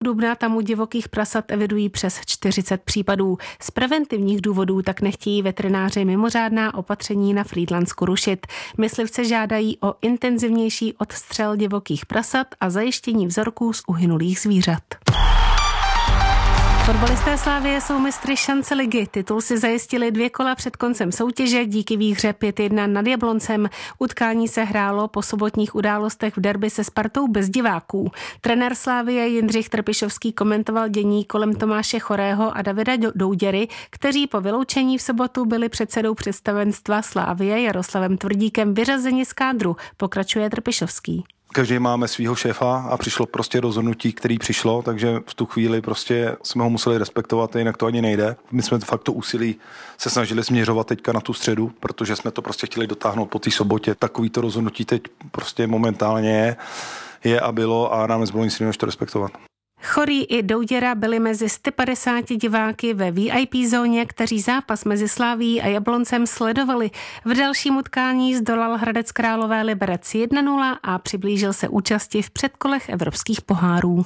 dubna tam u divokých prasat evidují přes 40 případů. Z preventivních důvodů tak nechtějí veterináři mimořádná opatření na Frýdlansku rušit. Myslivci žádají o intenzivnější odstřel divokých prasat a zajištění vzorků z uhynulých zvířat. Fotbalisté Slavie jsou mistry šance ligy. Titul si zajistili 2 kola před koncem soutěže díky výhře 5-1 nad Jabloncem. Utkání se hrálo po sobotních událostech v derby se Spartou bez diváků. Trenér Slavie Jindřich Trpišovský komentoval dění kolem Tomáše Chorého a Davida Douděry, kteří po vyloučení v sobotu byli předsedou představenstva Slavie Jaroslavem Tvrdíkem vyřazeni z kádru, pokračuje Trpišovský. Každý máme svýho šéfa a přišlo prostě rozhodnutí, který přišlo, takže v tu chvíli prostě jsme ho museli respektovat, jinak to ani nejde. My jsme fakt to úsilí se snažili směřovat teďka na tu středu, protože jsme to prostě chtěli dotáhnout po té sobotě. Takový to rozhodnutí teď prostě momentálně je a bylo a nám nezbylo nic jiného, než to respektovat. Chorý i Douděra byli mezi 150 diváky ve VIP zóně, kteří zápas mezi Slavií a Jabloncem sledovali. V dalším utkání zdolal Hradec Králové Liberec 1-0 a přiblížil se účasti v předkolech evropských pohárů.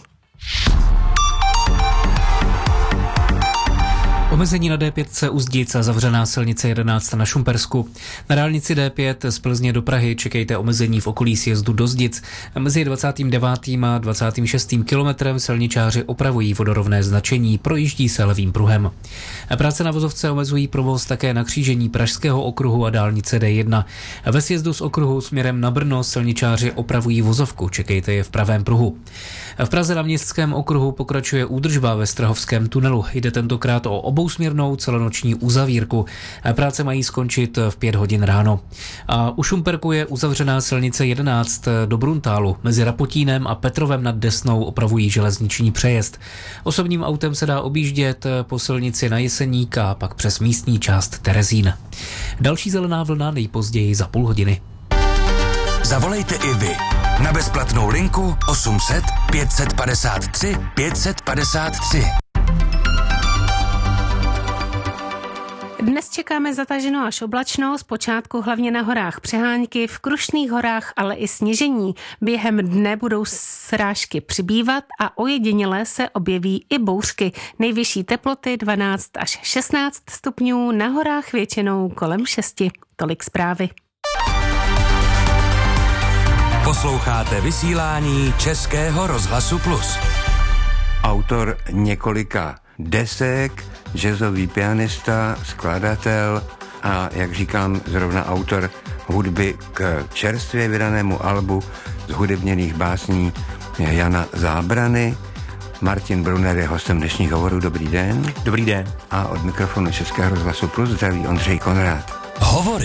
Omezení na D5 u Zdic a zavřená silnice 11 na Šumpersku. Na dálnici D5 z Plzně do Prahy čekejte omezení v okolí sjezdu do Zdic. Mezi 29. a 26. kilometrem silničáři opravují vodorovné značení, projíždí se levým pruhem. Práce na vozovce omezují provoz také na křížení Pražského okruhu a dálnice D1. Ve sjezdu z okruhu směrem na Brno silničáři opravují vozovku, čekejte je v pravém pruhu. V Praze na Městském okruhu pokračuje údržba ve Strahovském tunelu. Jde tentokrát o obousměrnou celonoční uzavírku. Práce mají skončit v 5 hodin ráno. A u Šumperku je uzavřená silnice 11 do Bruntálu. Mezi Rapotínem a Petrovem nad Desnou opravují železniční přejezd. Osobním autem se dá objíždět po silnici na Jeseník a pak přes místní část Terezín. Další zelená vlna nejpozději za půl hodiny. Zavolejte i vy na bezplatnou linku 800 553 553. Dnes čekáme zataženo až oblačno, zpočátku hlavně na horách přehánky, v Krušných horách ale i sněžení. Během dne budou srážky přibývat a ojediněle se objeví i bouřky. Nejvyšší teploty 12 až 16 stupňů, na horách většinou kolem 6. Tolik zprávy. Posloucháte vysílání Českého rozhlasu Plus. Autor několika desek, jazzový pianista, skladatel a, jak říkám, zrovna autor hudby k čerstvě vydanému albu z hudebněných básní Jana Zábrany. Martin Brunner je hostem dnešních hovorů. Dobrý den. Dobrý den. A od mikrofonu Českého rozhlasu Plus zdraví Ondřej Konrád. Hovory.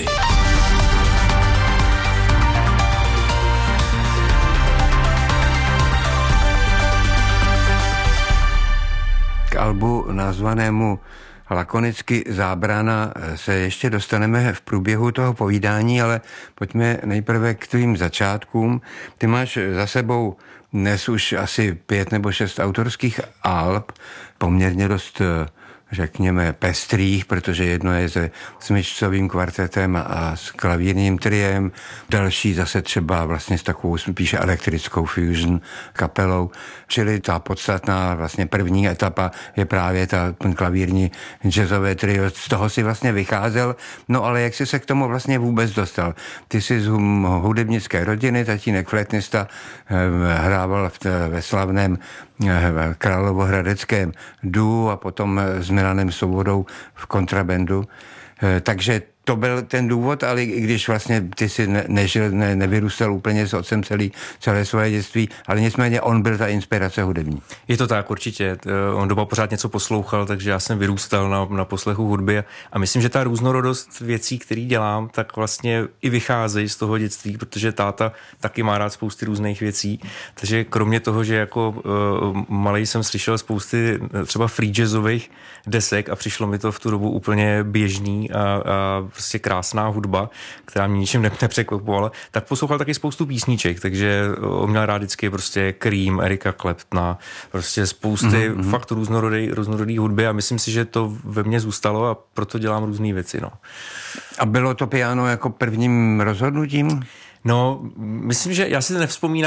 K albu nazvanému lakonicky Zábrana se ještě dostaneme v průběhu toho povídání, ale pojďme nejprve k tvým začátkům. Ty máš za sebou dnes už asi 5 nebo 6 autorských alb, poměrně dost, řekněme, pestrých, protože jedno je se smyčcovým kvartetem a s klavírním triem, další zase třeba vlastně s takovou spíše elektrickou fusion kapelou, čili ta podstatná vlastně první etapa je právě ten klavírní jazzové trio, z toho si vlastně vycházel, no ale jak jsi se k tomu vlastně vůbec dostal? Ty jsi z hudebnické rodiny, tatínek flétnista, hrával ve slavném Královohradeckém duu a potom s Milanem Svobodou v kontrabandu. Takže to byl ten důvod, ale i když vlastně ty si nevyrůstal úplně s otcem celé svoje dětství, ale nicméně on byl ta inspirace hudební. Je to tak, určitě. On doma pořád něco poslouchal, takže já jsem vyrůstal na poslechu hudby a myslím, že ta různorodost věcí, které dělám, tak vlastně i vycházejí z toho dětství, protože táta taky má rád spousty různých věcí. Takže kromě toho, že jako malej jsem slyšel spousty třeba free jazzových desek a přišlo mi to v tu dobu úplně běžný a prostě krásná hudba, která mě ničím nepřekvapovala, tak poslouchal taky spoustu písniček, takže on měl rád vždycky prostě Cream, Erika Claptona, prostě spousty fakt různorodý hudby a myslím si, že to ve mně zůstalo a proto dělám různé věci, no. A bylo to piano jako prvním rozhodnutím? No, myslím, že já si nevzpomínám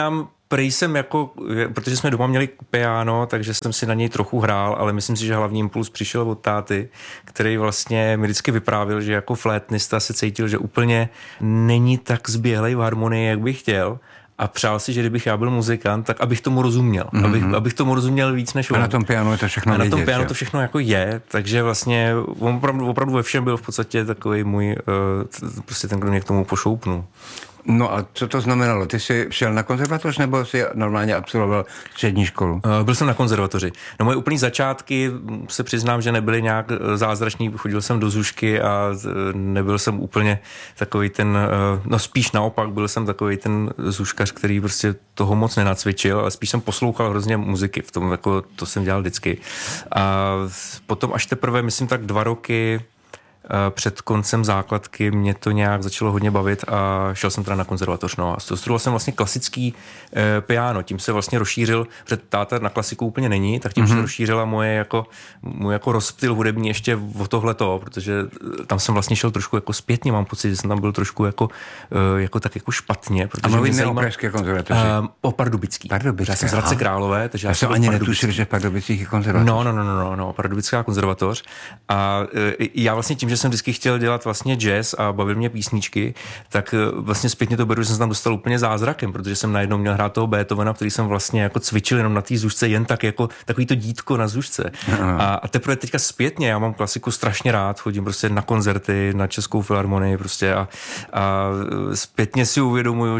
prej jsem jako, protože jsme doma měli piano, takže jsem si na něj trochu hrál, ale myslím si, že hlavní impuls přišel od táty, který vlastně mi vždycky vyprávěl, že jako flétnista se cítil, že úplně není tak zběhlej v harmonii, jak bych chtěl. A přál si, že kdybych já byl muzikant, tak abych tomu rozuměl. Abych tomu rozuměl víc než on. A na tom pianu je to všechno vidět. Na tom pianu to všechno jako je, takže vlastně opravdu ve všem byl v podstatě takový můj, prostě ten, kdo mě k tomu pošoupnul. No a co to znamenalo? Ty jsi šel na konzervatoř nebo jsi normálně absolvoval střední školu? Byl jsem na konzervatoři. No moje úplný začátky se přiznám, že nebyly nějak zázračný. Chodil jsem do zušky a nebyl jsem úplně takový ten, no spíš naopak, byl jsem takový ten zuškař, který prostě toho moc nenacvičil, ale spíš jsem poslouchal hrozně muziky. V tom jako to jsem dělal vždycky. A potom až teprve, myslím tak 2 roky před koncem základky mě to nějak začalo hodně bavit a šel jsem teda na konzervatoř. No. A studoval jsem vlastně klasický piano, tím se vlastně rozšířil, protože táta na klasiku úplně není, tak tím se rozšířila můj jako rozptyl hudební ještě o tohleto, protože tam jsem vlastně šel trošku jako zpětně, mám pocit, že jsem tam byl trošku jako tak jako špatně. A mluvíme o pražské konzervatoři? O Pardubický. Já jsem z Hradce Králové, takže já jsem ani netušil, že v Pardubicích je konzervatoř. No, Pardubická konzervatoř. A já vlastně tím, že jsem vždycky chtěl dělat vlastně jazz a bavil mě písničky, tak vlastně zpětně to beru, že jsem se tam dostal úplně zázrakem, protože jsem najednou měl hrát toho Beethovena, který jsem vlastně jako cvičil jenom na té zušce, jen tak jako takový to dítko na zušce. A teprve teďka zpětně, já mám klasiku strašně rád, chodím prostě na koncerty, na Českou filharmonii prostě a zpětně si uvědomuju,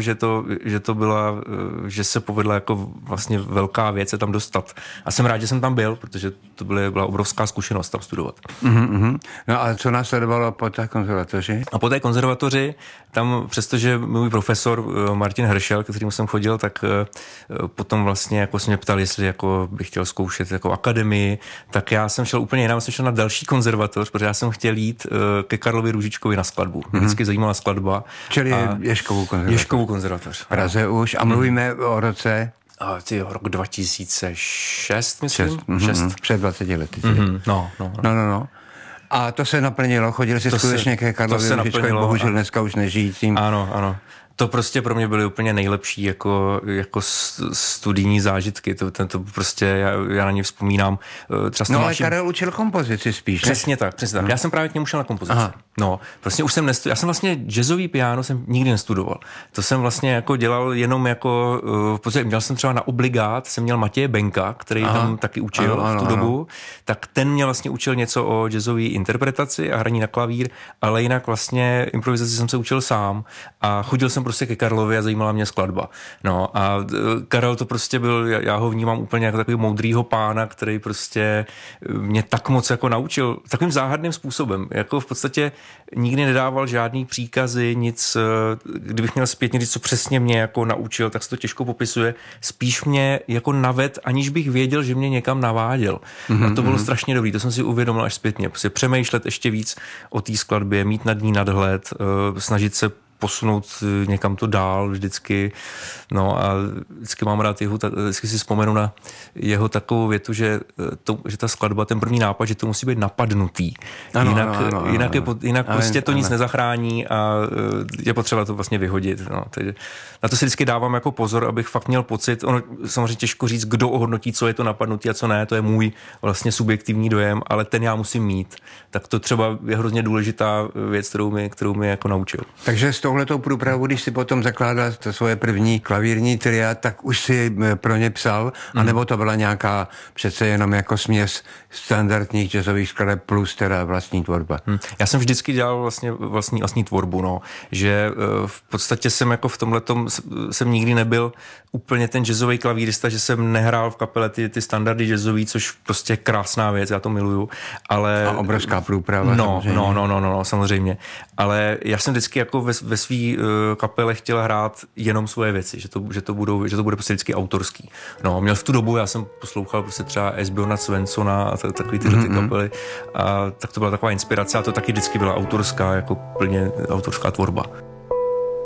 že se povedla jako vlastně velká věc se tam dostat. A jsem rád, že jsem tam byl, protože to byla obrovská zkušenost tam studovat. No a co následovalo po té konzervatoři? A po té konzervatoři, tam přestože můj profesor Martin Hršel, ke kterému jsem chodil, tak potom vlastně jako se mě ptal, jestli jako bych chtěl zkoušet jako akademii, tak já jsem šel úplně jinam, jsem šel na další konzervatoř, protože já jsem chtěl jít ke Karlovi Růžičkovi na skladbu. Mě vždycky zajímala skladba. Čili Ježkovou konzervatoř. Ježkovou konzervatoř. V Praze už. A mluvíme o roce? Rok 2006, myslím. 6. Před 20 lety. No. A to se naplnilo, chodili si skutečně ke Karlovi Růžičkovi, bohužel dneska už nežijícím. Ano. To prostě pro mě byly úplně nejlepší jako studijní zážitky. To prostě, já na ně vzpomínám. Třeba ale Karel učil kompozici spíš. Přesně tak. Já jsem právě k němu šel na kompozici. Aha. No, vlastně už já jsem vlastně jazzový piano jsem nikdy nestudoval. To jsem vlastně jako dělal jenom jako, měl jsem třeba na obligát, jsem měl Matěje Benka, který tam taky učil v tu dobu, tak ten mě vlastně učil něco o jazzové interpretaci a hraní na klavír, ale jinak vlastně improvizaci jsem se učil sám a chodil jsem prostě ke Karlovi a zajímala mě skladba. No a Karel to prostě byl, já ho vnímám úplně jako takový moudrýho pána, který prostě mě tak moc jako naučil takovým záhadným způsobem. Jako v podstatě nikdy nedával žádný příkazy, nic, kdybych měl zpětně říct, co přesně mě jako naučil, tak se to těžko popisuje. Spíš mě jako naved, aniž bych věděl, že mě někam naváděl. A to bylo strašně dobrý, to jsem si uvědomil až zpětně. Prostě přemýšlet ještě víc o té skladbě, mít nad ní nadhled, snažit se posunout někam to dál vždycky. No a vždycky mám rád vždycky si vzpomenu na jeho takovou větu, že ta skladba, ten první nápad, že to musí být napadnutý. Jinak prostě to nic nezachrání a je potřeba to vlastně vyhodit. No. Takže na to si vždycky dávám jako pozor, abych fakt měl pocit, ono samozřejmě těžko říct, kdo ohodnotí, co je to napadnutí a co ne, to je můj vlastně subjektivní dojem, ale ten já musím mít. Tak to třeba je hrozně důležitá věc, kterou mi jako naučil. Takže s touhletou průpravu, když si potom zakládal to svoje první klavírní tria, tak už si pro ně psal, anebo to byla nějaká přece jenom jako směs standardních jazzových skladeb plus teda vlastní tvorba? Já jsem vždycky dělal vlastně vlastní tvorbu, no, že v podstatě jsem jako v tomhletom jsem nikdy nebyl úplně ten jazzový klavírista, že jsem nehrál v kapele ty standardy jazzový, což prostě je krásná věc, já to miluju, ale... A obrovská průprava. No, samozřejmě. Ale já jsem vždycky jako ve svý kapele chtěl hrát jenom svoje věci, že to bude prostě vždycky autorský. No, měl v tu dobu, já jsem poslouchal prostě třeba Esbjorna Svenssona a takový ty kapely, a tak to byla taková inspirace a to taky vždycky byla autorská, jako plně autorská tvorba.